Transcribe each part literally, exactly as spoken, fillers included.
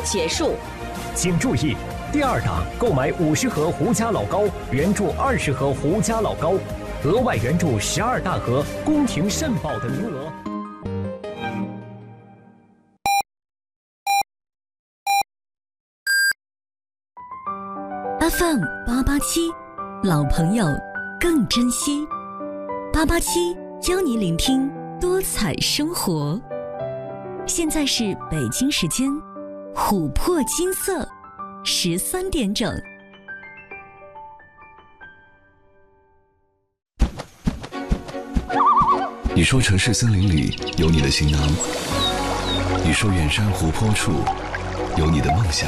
结束。 请注意，第二档购买五十盒胡家老高，原注二十盒胡家老高，额外原注十二大盒宫廷肾宝的名额。 F M 八八七，老朋友更珍惜。八八七邀你聆听多彩生活。现在是北京时间琥珀金色十三点整。 你说城市森林里有你的行囊，你说远山湖泊处有你的梦想。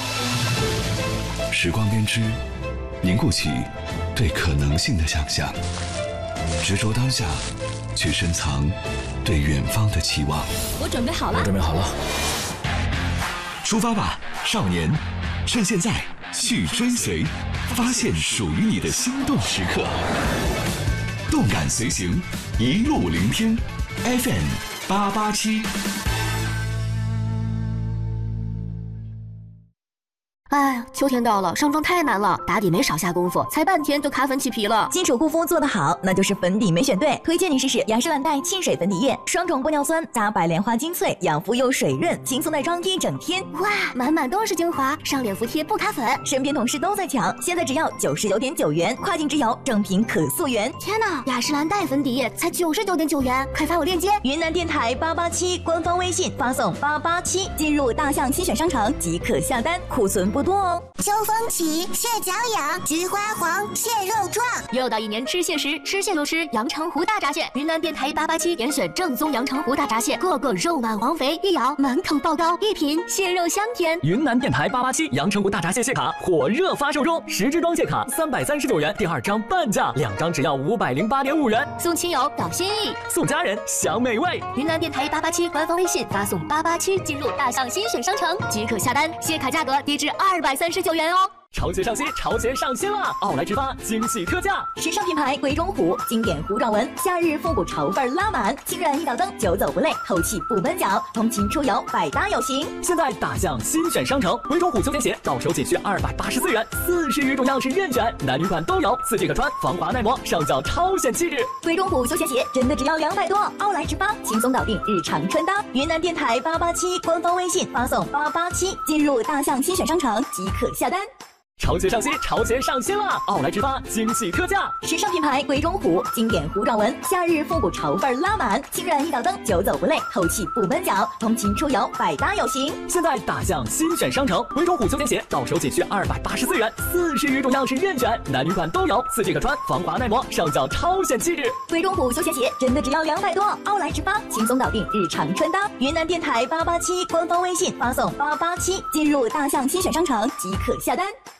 时光编织，凝固起对可能性的想象，执着当下，去深藏对远方的期望。 我准备好了， 我准备好了。 出发吧，少年！趁现在去追随，发现属于你的心动时刻。动感随行，一路聆听 F M 八八七。 哎，秋天到了，上妆太难了，打底没少下功夫，才半天就卡粉起皮了。 基础护肤做得好，那就是粉底没选对。推荐你试试雅诗兰黛沁水粉底液，双重玻尿酸加白莲花精粹，养肤又水润，轻松耐妆一整天。 哇，满满都是精华，上脸服帖不卡粉。 身边同事都在抢，现在只要九十九点九元，跨境直邮，正品可溯源。 天哪，雅诗兰黛粉底液才九十九点九元，快发我链接。 云南电台八八七官方微信发送八八七，进入大象精选商城即可下单，库存不多哦。 秋风起，蟹脚痒，菊花黄，蟹肉壮。 又到一年吃蟹时，吃蟹就吃阳澄湖大闸蟹。云南电台八八七严选正宗阳澄湖大闸蟹，个个肉满黄肥，一咬满口爆膏，一品蟹肉香甜。 云南电台八八七阳澄湖大闸蟹蟹卡火热发售中，十支装蟹卡三百三十九元，第二张半价，两张只要五百零八点五元。 送亲友表心意， 送家人享美味。 云南电台八八七官方微信发送八八七进入大象新选商城即可下单，蟹卡价格低至二百三十九元哦。 潮鞋上新，潮鞋上新啦！奥莱直发惊喜特价， 时尚品牌鬼冢虎，经典糊状纹，夏日复古潮范拉满，轻染一道灯，久走不累，透气不闷脚，通勤出游百搭有型。 现在大象新选商城，鬼冢虎休闲鞋到手仅需二百八十四元，四十余种样式任选，男女款都有，四季可穿，防滑耐磨，上脚超显气质。 鬼冢虎休闲鞋真的只要两百多，奥莱直发轻松搞定日常穿搭。云南电台八八七官方微信发送八八七，进入大象新选商城即可下单。 潮鞋上新，潮鞋上新啦！奥莱直发惊喜特价， 时尚品牌鬼冢虎，经典糊状纹，夏日复古潮范拉满，轻染一道灯，久走不累，透气不闷脚，通勤出游百搭有型。 现在大象新选商城，鬼冢虎休闲鞋到手仅需二百八十四元，四十余种样式任选，男女款都有，四季可穿，防滑耐磨，上脚超显气质。 鬼冢虎休闲鞋真的只要两百多，奥莱直发轻松搞定日常穿搭。云南电台八八七官方微信发送八八七，进入大象新选商城即可下单。